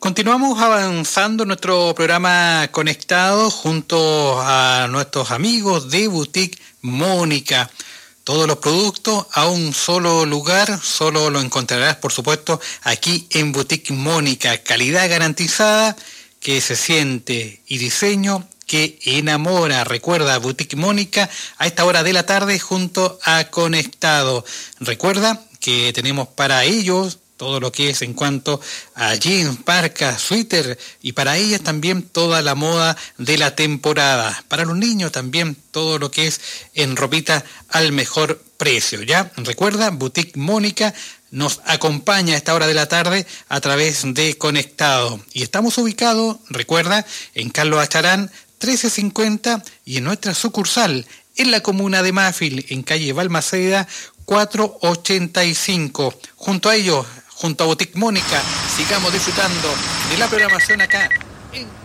Continuamos avanzando en nuestro programa Conectado junto a nuestros amigos de Boutique Mónica. Todos los productos a un solo lugar, solo lo encontrarás, por supuesto, aquí en Boutique Mónica. Calidad garantizada, que se siente, y diseño que enamora. Recuerda, Boutique Mónica a esta hora de la tarde junto a Conectado. Recuerda que tenemos para ellos todo lo que es en cuanto a jeans, parkas, suéter, y para ellas también toda la moda de la temporada. Para los niños también todo lo que es en ropita al mejor precio. Ya recuerda, Boutique Mónica nos acompaña a esta hora de la tarde a través de Conectado. Y estamos ubicados, recuerda, en Carlos Acharán 1350 y en nuestra sucursal en la comuna de Mafil, en calle Balmaceda 485. Junto a ellos, junto a Boutique Mónica, sigamos disfrutando de la programación acá en